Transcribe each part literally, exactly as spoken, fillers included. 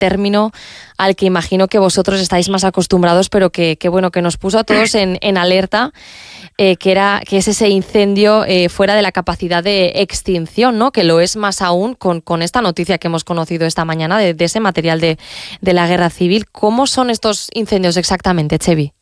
término al que imagino que vosotros estáis más acostumbrados, pero que, que bueno, que nos puso a todos en, en alerta, eh, que era que es ese incendio eh, fuera de la capacidad de extinción, ¿no? Que lo es más aún con, con esta noticia que hemos conocido esta mañana de, de ese material de, de la guerra civil. ¿Cómo son estos incendios exactamente, Chevi?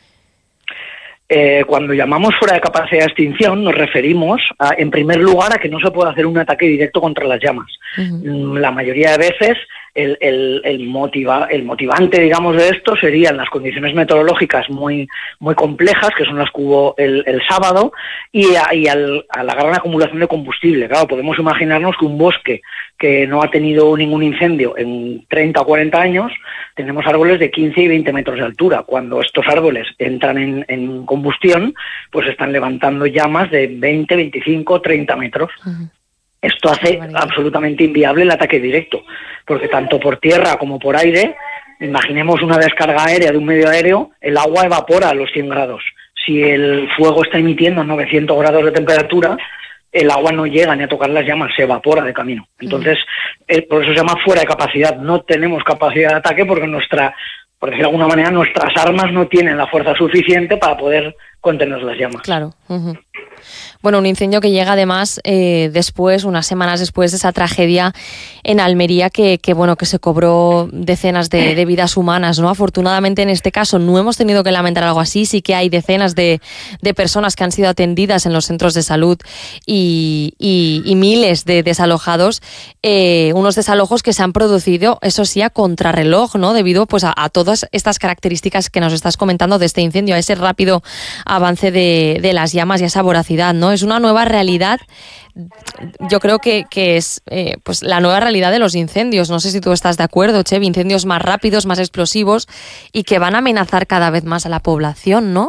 Eh, cuando llamamos fuera de capacidad de extinción nos referimos, a, en primer lugar, a que no se puede hacer un ataque directo contra las llamas. Uh-huh. La mayoría de veces el, el, el, motiva, el motivante, digamos, de esto serían las condiciones meteorológicas muy, muy complejas, que son las que hubo el, el sábado, y, a, y al, a la gran acumulación de combustible. Claro, podemos imaginarnos que un bosque que no ha tenido ningún incendio en treinta o cuarenta años, tenemos árboles de quince y veinte metros de altura. Cuando estos árboles entran en, en combustión, pues están levantando llamas de veinte, veinticinco, treinta metros. Uh-huh. Esto hace absolutamente inviable el ataque directo, porque tanto por tierra como por aire, imaginemos una descarga aérea de un medio aéreo, el agua evapora a los cien grados. Si el fuego está emitiendo novecientos grados de temperatura, el agua no llega ni a tocar las llamas, se evapora de camino. Entonces, eh, por eso se llama fuera de capacidad. No tenemos capacidad de ataque porque nuestra, por decirlo de alguna manera, nuestras armas no tienen la fuerza suficiente para poder contener las llamas. Claro. Uh-huh. Bueno, un incendio que llega además eh, después, unas semanas después de esa tragedia en Almería que, que bueno, que se cobró decenas de, de vidas humanas, ¿no? Afortunadamente en este caso no hemos tenido que lamentar algo así, sí que hay decenas de, de personas que han sido atendidas en los centros de salud y, y, y miles de desalojados, eh, unos desalojos que se han producido, eso sí, a contrarreloj, ¿no? Debido pues a, a todas estas características que nos estás comentando de este incendio, a ese rápido avance de, de las llamas y a esa voracidad, ¿no? Es una nueva realidad, yo creo que, que es eh, pues la nueva realidad de los incendios. No sé si tú estás de acuerdo, Chevi, incendios más rápidos, más explosivos y que van a amenazar cada vez más a la población, ¿no?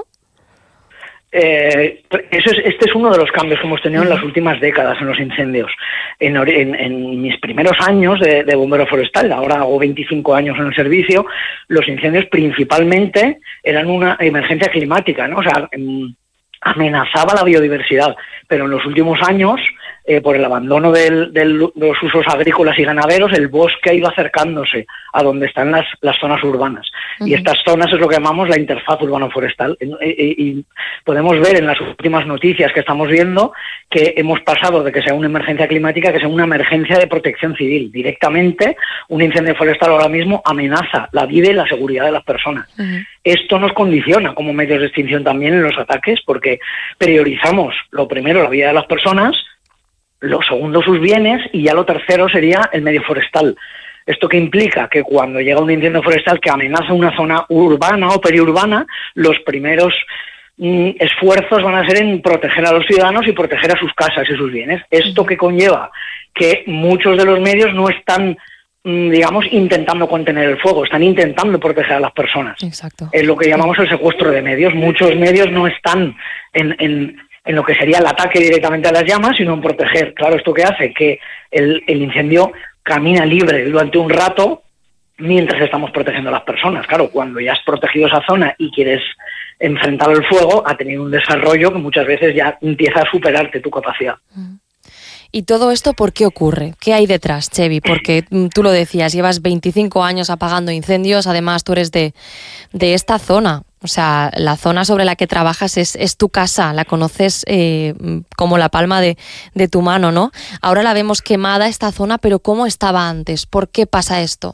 Eh, eso es, este es uno de los cambios que hemos tenido en las últimas décadas en los incendios. En, en, en mis primeros años de, de bombero forestal, ahora hago veinticinco años en el servicio, los incendios principalmente eran una emergencia climática, ¿no? O sea, en, amenazaba la biodiversidad, pero en los últimos años, eh, por el abandono del, del, de los usos agrícolas y ganaderos, el bosque ha ido acercándose a donde están las, las zonas urbanas. Uh-huh. Y estas zonas es lo que llamamos la interfaz urbano-forestal. Y, y, y podemos ver en las últimas noticias que estamos viendo que hemos pasado de que sea una emergencia climática que sea una emergencia de protección civil. Directamente, un incendio forestal ahora mismo amenaza la vida y la seguridad de las personas. Uh-huh. Esto nos condiciona como medios de extinción también en los ataques, porque priorizamos lo primero, la vida de las personas, lo segundo, sus bienes, y ya lo tercero sería el medio forestal. ¿Esto qué implica? Que cuando llega un incendio forestal que amenaza una zona urbana o periurbana, los primeros mm, esfuerzos van a ser en proteger a los ciudadanos y proteger a sus casas y sus bienes. ¿Esto qué conlleva? Que muchos de los medios no están, digamos, intentando contener el fuego, están intentando proteger a las personas. Exacto. Es lo que llamamos el secuestro de medios. Muchos medios no están en, en, en lo que sería el ataque directamente a las llamas, sino en proteger. Claro, ¿esto qué hace? Que el, el incendio camina libre durante un rato mientras estamos protegiendo a las personas. Claro, cuando ya has protegido esa zona y quieres enfrentar el fuego, ha tenido un desarrollo que muchas veces ya empieza a superarte tu capacidad. Mm. ¿Y todo esto por qué ocurre? ¿Qué hay detrás, Chevi? Porque tú lo decías, llevas veinticinco años apagando incendios, además tú eres de, de esta zona. O sea, la zona sobre la que trabajas es, es tu casa, la conoces eh, como la palma de, de tu mano, ¿no? Ahora la vemos quemada esta zona, pero ¿cómo estaba antes? ¿Por qué pasa esto?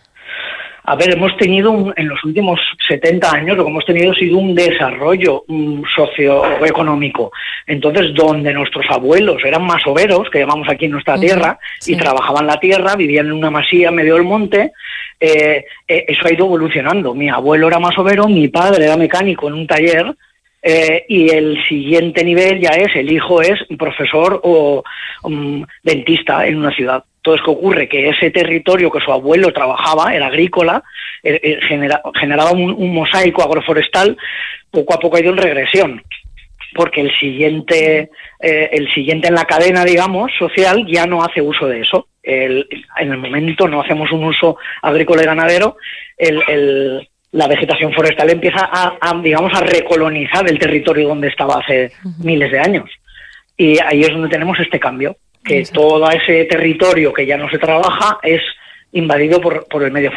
A ver, hemos tenido un, en los últimos setenta años, lo que hemos tenido ha sido un desarrollo um, socioeconómico. Entonces, donde nuestros abuelos eran masoveros, que llamamos aquí en nuestra uh-huh. tierra, sí. y trabajaban la tierra, vivían en una masía en medio del monte, eh, eh, eso ha ido evolucionando. Mi abuelo era masovero, mi padre era mecánico en un taller, eh, y el siguiente nivel ya es, el hijo es profesor o um, dentista en una ciudad. Entonces, ¿qué ocurre? Que ese territorio que su abuelo trabajaba, era agrícola, eh, eh, genera, generaba un, un mosaico agroforestal, poco a poco ha ido en regresión, porque el siguiente, eh, el siguiente en la cadena, digamos, social, ya no hace uso de eso. El, en el momento no hacemos un uso agrícola y ganadero, el, el, la vegetación forestal empieza a, a, digamos, a recolonizar el territorio donde estaba hace uh-huh. miles de años. Y ahí es donde tenemos este cambio, que todo ese territorio que ya no se trabaja es invadido por, por el medio